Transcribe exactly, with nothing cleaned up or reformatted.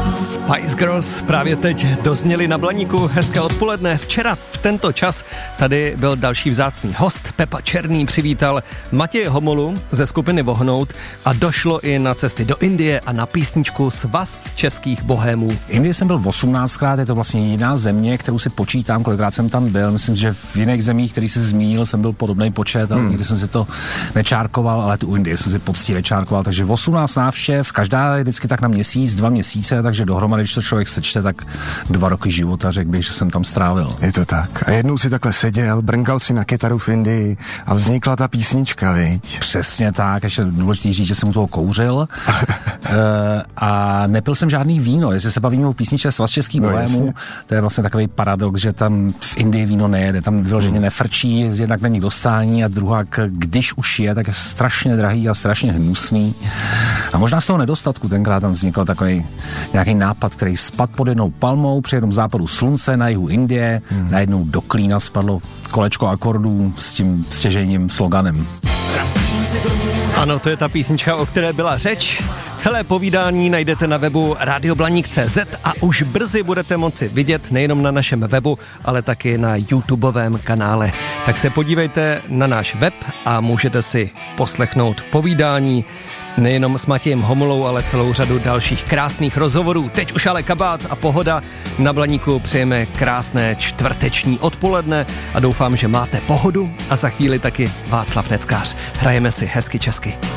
Spice Girls právě teď dozněli na Blaníku. Hezké odpoledne. Včera v tento čas tady byl další vzácný host. Pepa Černý přivítal Matěje Homolu ze skupiny Vohnout a došlo i na cesty do Indie a na písničku Svaz českých bohémů. Indie jsem byl osmnáctkrát, je to vlastně jediná země, kterou si počítám, kolikrát jsem tam byl. Myslím, že v jiných zemích, který jsi zmínil, jsem byl podobný počet, ale hmm. nikdy jsem si to nečárkoval, ale tu Indii jsem si poctivě čárkoval, takže osmnáct návštěv, každá je vždycky tak na měsíc, dva měsíce, takže dohromady, když to člověk sečte, tak dva roky života, řekl bych, že jsem tam strávil. Je to tak. A jednou si takhle seděl, brnkal si na kytaru v Indii a vznikla ta písnička, viď? Přesně tak, ještě důležitý říct, že jsem u toho kouřil e, a nepil jsem žádný víno, jestli se bavíme o písničce Svaz českých no, bohémů, to je vlastně takový paradox, že tam v Indii víno nejede, tam vyloženě nefrčí, jednak není dostání a druhá, když už je, tak je strašně drahý a strašně hnusný. A možná z toho nedostatku tenkrát tam vznikl takový nějaký nápad, který spadl pod jednou palmou při jednom západu slunce na jihu Indie, hmm. najednou do klína spadlo kolečko akordů s tím stěžejním sloganem. Ano, to je ta písnička, o které byla řeč. Celé povídání najdete na webu radio blaník tečka cé zet a už brzy budete moci vidět nejenom na našem webu, ale taky na YouTubeovém kanále. Tak se podívejte na náš web a můžete si poslechnout povídání nejenom s Matějem Homolou, ale celou řadu dalších krásných rozhovorů. Teď už ale kabát a pohoda. Na Blaníku přejeme krásné čtvrteční odpoledne a doufám, že máte pohodu a za chvíli taky Václav Neckář. Hrajeme si hezky česky.